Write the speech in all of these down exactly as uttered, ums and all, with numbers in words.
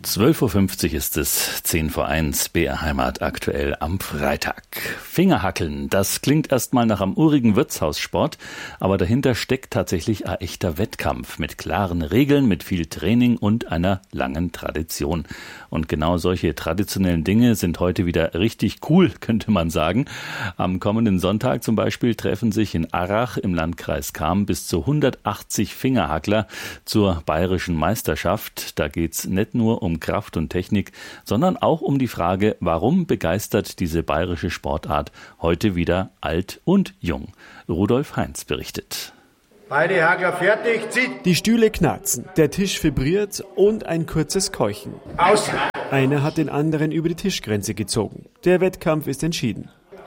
zwölf Uhr fünfzig ist es, zehn vor eins, B R Heimat aktuell am Freitag. Fingerhackeln, das klingt erstmal nach einem urigen Wirtshaussport, aber dahinter steckt tatsächlich ein echter Wettkampf mit klaren Regeln, mit viel Training und einer langen Tradition. Und genau solche traditionellen Dinge sind heute wieder richtig cool, könnte man sagen. Am kommenden Sonntag zum Beispiel treffen sich in Arrach im Landkreis Cham bis zu hundertachtzig Fingerhackler zur bayerischen Meisterschaft. Da geht's nicht nur um Kraft und Technik, sondern auch um die Frage, warum begeistert diese bayerische Sportart heute wieder alt und jung? Rudolf Heinz berichtet. Beide Hackler fertig, zieht. Die Stühle knarzen, der Tisch vibriert und ein kurzes Keuchen. Aus! Einer hat den anderen über die Tischgrenze gezogen. Der Wettkampf ist entschieden.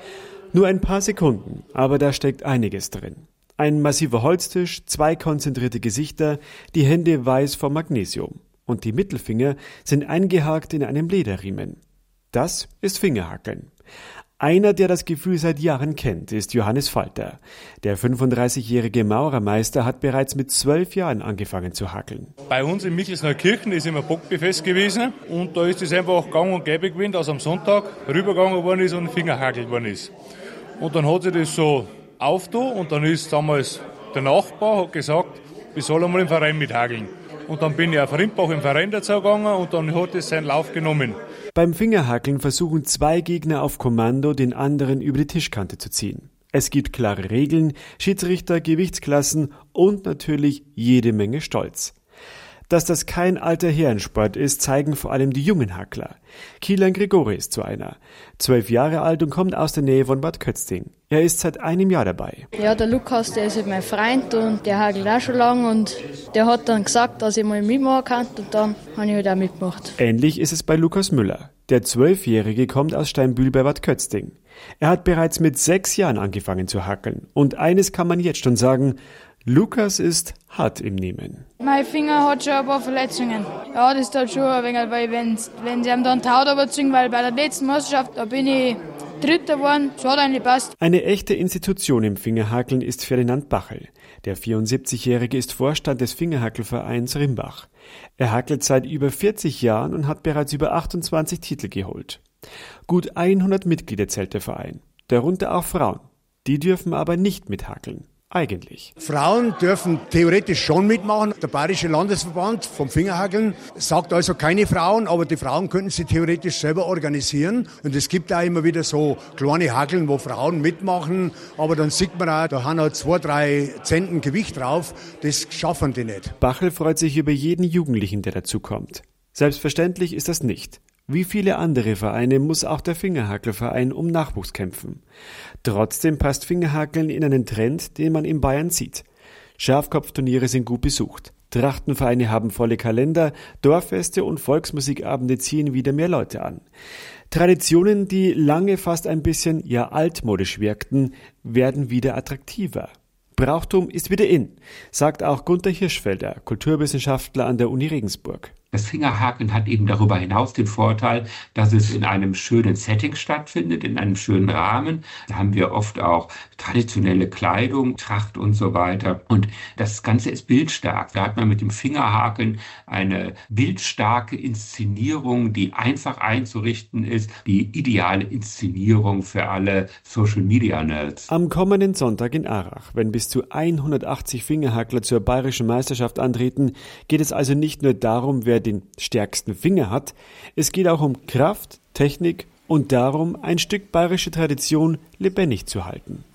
Nur ein paar Sekunden, aber da steckt einiges drin. Ein massiver Holztisch, zwei konzentrierte Gesichter, die Hände weiß vor Magnesium. Und die Mittelfinger sind eingehakt in einem Lederriemen. Das ist Fingerhackeln. Einer, der das Gefühl seit Jahren kennt, ist Johannes Falter. Der fünfunddreißigjährige Maurermeister hat bereits mit zwölf Jahren angefangen zu hackeln. Bei uns in Michelsner Kirchen ist immer Bockbefest gewesen und da ist es einfach gang und gäbe gewesen, dass am Sonntag rübergegangen worden ist und Fingerhackelt worden ist. Und dann hat sich das so aufgetan und dann ist damals der Nachbar hat gesagt, wir sollen mal im Verein mithakeln. Und dann bin ich auf Rimbach im Verein dazu gegangen und dann hat es seinen Lauf genommen. Beim Fingerhackeln versuchen zwei Gegner auf Kommando, den anderen über die Tischkante zu ziehen. Es gibt klare Regeln, Schiedsrichter, Gewichtsklassen und natürlich jede Menge Stolz. Dass das kein alter Herrensport ist, zeigen vor allem die jungen Hackler. Kilian Gregori ist so einer. Zwölf Jahre alt und kommt aus der Nähe von Bad Kötzting. Er ist seit einem Jahr dabei. Ja, der Lukas, der ist halt mein Freund und der hackelt auch schon lange und der hat dann gesagt, dass ich mal mitmachen kann und dann habe ich halt auch mitgemacht. Ähnlich ist es bei Lukas Müller. Der Zwölfjährige kommt aus Steinbühl bei Bad Kötzting. Er hat bereits mit sechs Jahren angefangen zu hackeln. Und eines kann man jetzt schon sagen, Lukas ist hart im Nehmen. Mein Finger hat schon ein paar Verletzungen. Ja, das tut schon ein wenig, weil wenn, wenn sie ihm dann die Haut überziehen, weil bei der letzten Meisterschaft, da bin ich Dritter geworden, das hat eigentlich passt. Eine echte Institution im Fingerhackeln ist Ferdinand Bachel. Der vierundsiebzigjährige ist Vorstand des Fingerhackelvereins Rimbach. Er hackelt seit über vierzig Jahren und hat bereits über achtundzwanzig Titel geholt. Gut hundert Mitglieder zählt der Verein, darunter auch Frauen. Die dürfen aber nicht mithackeln. Eigentlich. Frauen dürfen theoretisch schon mitmachen. Der Bayerische Landesverband vom Fingerhackeln sagt also keine Frauen, aber die Frauen könnten sie theoretisch selber organisieren. Und es gibt auch immer wieder so kleine Hackeln, wo Frauen mitmachen. Aber dann sieht man auch, da haben halt zwei, drei Zenten Gewicht drauf. Das schaffen die nicht. Bachel freut sich über jeden Jugendlichen, der dazukommt. Selbstverständlich ist das nicht. Wie viele andere Vereine muss auch der Fingerhacklerverein um Nachwuchs kämpfen. Trotzdem passt Fingerhackeln in einen Trend, den man in Bayern sieht. Schafkopfturniere sind gut besucht. Trachtenvereine haben volle Kalender, Dorffeste und Volksmusikabende ziehen wieder mehr Leute an. Traditionen, die lange fast ein bisschen ja altmodisch wirkten, werden wieder attraktiver. Brauchtum ist wieder in, sagt auch Gunther Hirschfelder, Kulturwissenschaftler an der Uni Regensburg. Das Fingerhakeln hat eben darüber hinaus den Vorteil, dass es in einem schönen Setting stattfindet, in einem schönen Rahmen. Da haben wir oft auch traditionelle Kleidung, Tracht und so weiter. Und das Ganze ist bildstark. Da hat man mit dem Fingerhakeln eine bildstarke Inszenierung, die einfach einzurichten ist. Die ideale Inszenierung für alle Social-Media-Nerds. Am kommenden Sonntag in Arrach, wenn bis zu hundertachtzig Fingerhackler zur bayerischen Meisterschaft antreten, geht es also nicht nur darum, wer den stärksten Finger hat. Es geht auch um Kraft, Technik und darum, ein Stück bayerische Tradition lebendig zu halten.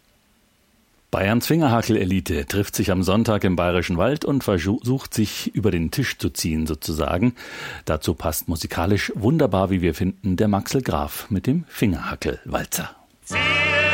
Bayerns Fingerhackel-Elite trifft sich am Sonntag im Bayerischen Wald und versucht sich über den Tisch zu ziehen sozusagen. Dazu passt musikalisch wunderbar, wie wir finden, der Maxel Graf mit dem Fingerhackel-Walzer.